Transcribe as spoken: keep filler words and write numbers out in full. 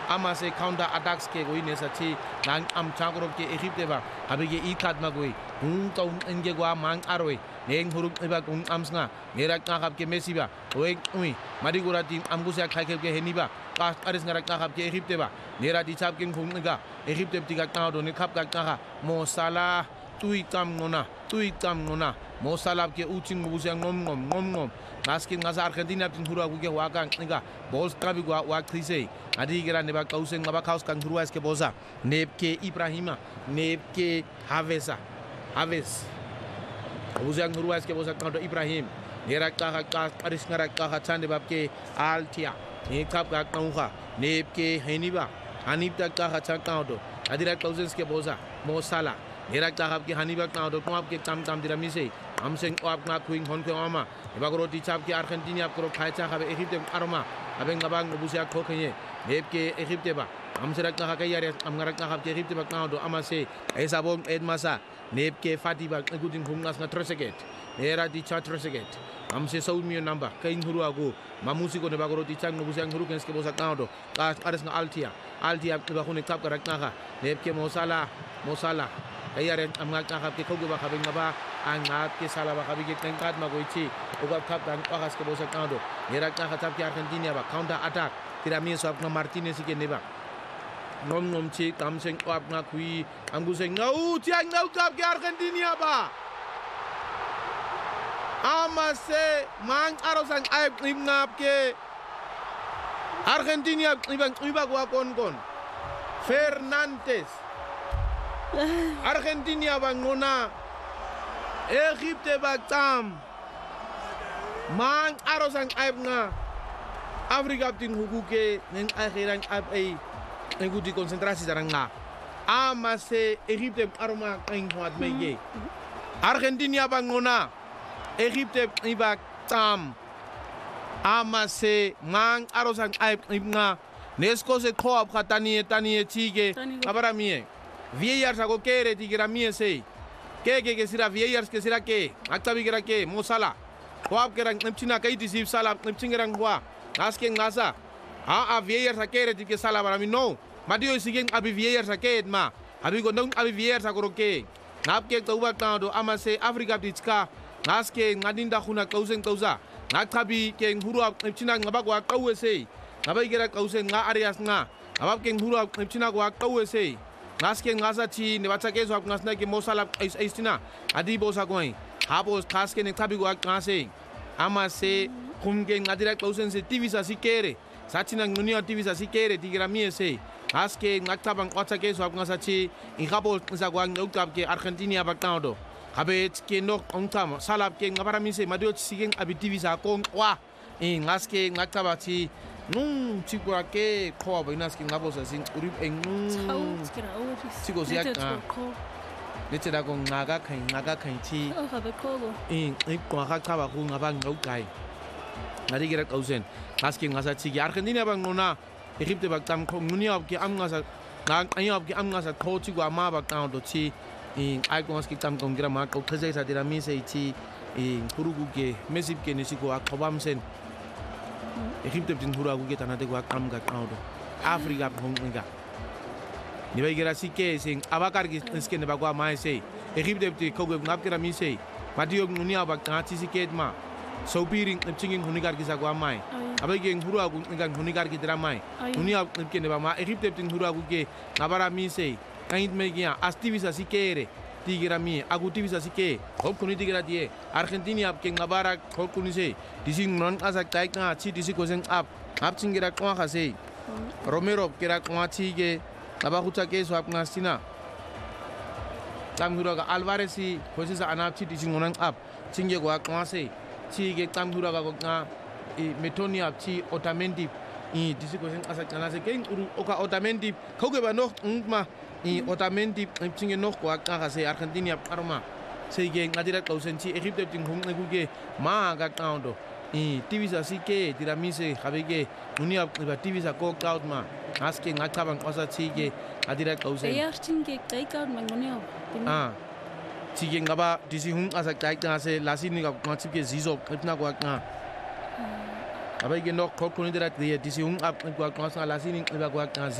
amase counter attacks ke go inesathi nang am chagro ke Egypt ba habige ikat magoi ung tong nge gwa mang arwe neng huruk iba ung amsnga ngerak ngakap ke Messi ba oek ui madigura tim amgusia khaike ke heniba ka aris ngarak ngakap ke Egypt ba nera di chap ke khung nga Egypt tiga ka do ni khap ka ka Mo Salah tui kam ngona tui kam ngona Mo Salah ke uting mugusia ngom ngom ngom ngom Naskin ngasa Argentina tin hura ku ke waka nga balls kabi gwa wa krise adi gira neba kausen ngaba kaus kan hura eske boza neb ke Ibrahima neb ke Havesa Haves Uzang hura eske boza kan Ibrahim nera ka ka aris ngara ka chande bab ke Altia ni kap ka kauha neb ke Heniba Hanib ta ka cha ka do adira kausen eske boza Mo Salah nera ka ke Haniba ka do ko ke tam tam dira mise amseng op na kuin hon ke ama ibagro di chap ke Argentina pro khaita khabe Egypt arma aben ngabang busia khokhe neb ke Egypt ba amsera ka ka yare amngara ka ke Egypt ba ka do amase esabon edmasa neb ke Fatiba gudin hungas na troseket era di chat troseket amse saud mi number kain huru ago mamusi ko ne bagro di chang busia huru kes ke bosa ka do ka ares na altia altia ba khone kap ka ka neb ke Mo Salah Mo Salah ayare amnga ka ke khoge ba khabe ngaba angat ke Salah ba khabe ke tengkat magoichi ugap kap dan pakas ke bosa ka do era ka khatap ke Argentina ba counter attack tirami so apna Martinez ke neba nom nom chi tamseng op nga kui anguseng ngau tiang ngau kap ke Argentina ba amase mang arosang aib ngap ke Argentina ibang ibag wa kon kon Fernandes Argentina bang ngona Egypt ba tam mang arosang aib nga Afrika tin hukuke neng akhiran ab ay nguti konsentrasi sarang nga amase Egypt aroma kain huat mege Argentina bang ngona Egypt ibak tam amase mang arosang aib nga nesko se khoab khatani tani chige abara mie vieillar sago kere tigira mie sei ke ke ke sira vieillar ke sira ke aktabi gira ke Mo Salah khoab kerang nepchina kai disip Salah nepchingerang hua aske ngasa a a vieillar sa kere tige Salah bara mi no madio sigeng abi vieillar sa ke ma abi go ndong abi vieillar sa goro ke ngap ke tauba ta do amase Afrika ditska ngaske ngadinda khuna kausen kauza ngakhabi ke huru nepchina ngabagwa kawese ngabai gira kausen nga arias nga abab ke huru nepchina gwa kawese ngaske ngasa chi ne bacha ke so ngasna ke Mo Salah ais aistina adi bosa goi habos khaske ne thabi gwa ngase amase khumge ngadira kausen se T V sa sikere satina ngunia T V sa sikere digira miese ngaske ngaktabang kwacha ke so ngasa chi ingabol sa gwa ngukab ke Argentina bakado kabet ke nok ongtam Salah ke ngabara mise madio sigeng abi T V sa kong wa in ngaske ngaktaba chi nung chikura ke khoa bainas ke ngabosa sing urip eng nung chiko sia ka leche da ko ngaga khain ngaga khain chi o khabe khogo in ik kwa kha khaba khu ngaba ngau kai ngari gira kausen ngaske ngasa chi Argentina bang nona Egypt bak tam ko ngunia ke am ngasa ngang ayab ke am ngasa kho chi gwa ma bak ta do chi in ai ko ngaske tam ko gira ma ko these sa dira mi se chi in kurugu ke mesip ke ni siko akobam sen Egypt tin hura ku ke tanate ko akam ga kaudo Afrika hong nga ni bai gira sike sing abakar ki ske ne bagwa mai se Egypt ti ko ngap kira mi se madio ngunia bak ta chi sike ma so piring chinging hunigar ki sa gwa mai abai ke hura ku ngan hunigar ki dra mai ngunia ke ne ba ma Egypt tin hura ku ke ngabara mi se kain me gia astivisa sikere tigira mi agutivisa sike hop kuni tigira die Argentina ke ngabara hop kuni se dising non asak taik na chi disi kosen ap ap chingira kwa khase Romero kira kwa chi ge aba khucha ke so apna sina tam hura ga Alvarez si khosi sa anap chi disi ngonan ap chinge kwa kwa se chi ge tam hura ga na e metoni ap chi Otamendi i disi kosen asak kana se ke uru oka Otamendi khoge ba no ma i Otamendi chinge no kwa ka se Argentina arma se ge ngadira kausen chi Egypt tin hung ne kuge ma ga kaundo i T V sa sike tiramise habege unia ba T V sa ko cloud ma aske ngatabang osa chi ge adira kausen ya chinge kai cloud mangonia ah chi ge ngaba disi hung asa kai ka se lasini ga ma chi ge zizo itna kwa ka abai ge no ko kunidira disi hung ap kwa ka sa lasini ga kwa ka